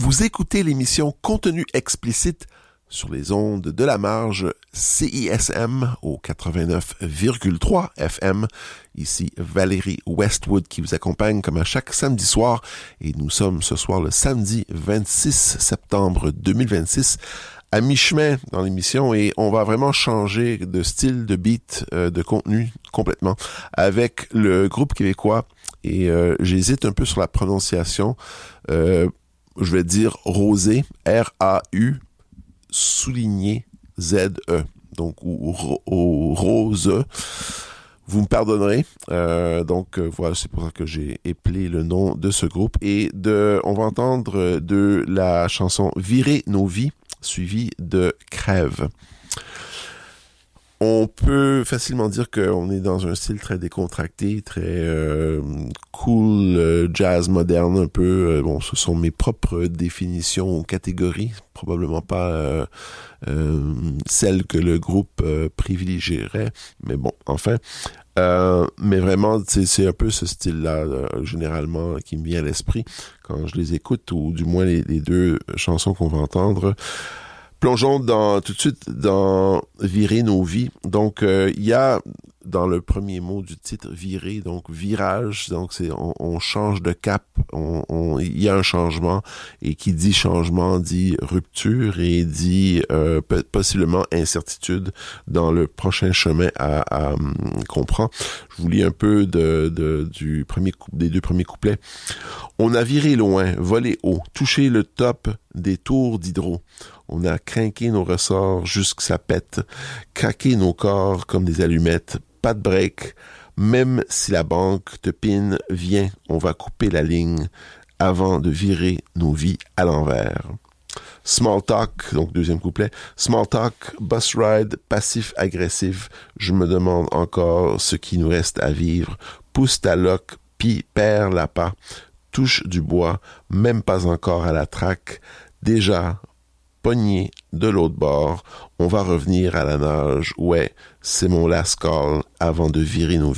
Vous écoutez l'émission Contenu explicite sur les ondes de la marge CISM au 89,3 FM. Ici Valérie Westwood qui vous accompagne comme à chaque samedi soir. Et nous sommes ce soir le samedi 26 septembre 2026 à mi-chemin dans l'émission et on va vraiment changer de style, de beat, de contenu complètement avec le groupe québécois et j'hésite un peu sur la prononciation. Je vais dire Rosé, R-A-U, souligné Z-E, donc ou Rose. Vous me pardonnerez. Voilà, c'est pour ça que j'ai épelé le nom de ce groupe. Et on va entendre de la chanson Virer nos vies, suivie de Crève. On peut facilement dire qu'on est dans un style très décontracté, très cool, jazz moderne un peu. Ce sont mes propres définitions ou catégories, probablement pas celles que le groupe privilégierait. Mais bon, enfin. Mais vraiment, c'est un peu ce style-là, généralement, qui me vient à l'esprit quand je les écoute, ou du moins les deux chansons qu'on va entendre. Plongeons tout de suite dans Virer nos vies. Donc, il y a dans le premier mot du titre virer, donc virage, donc on change de cap, il y a un changement, et qui dit changement dit rupture et dit possiblement incertitude dans le prochain chemin à qu'on prend. Je vous lis un peu des deux premiers couplets. On a viré loin, volé haut, touché le top des tours d'hydro. On a crinqué nos ressorts jusque ça pète, craqué nos corps comme des allumettes, pas de break, même si la banque te pine, viens, on va couper la ligne avant de virer nos vies à l'envers. Small talk, donc deuxième couplet, small talk, bus ride, passif-agressif, je me demande encore ce qui nous reste à vivre, pousse ta loque, pis perds la pas, touche du bois, même pas encore à la traque, déjà pogné de l'autre bord, on va revenir à la nage, ouais, c'est mon last call avant de virer nos vies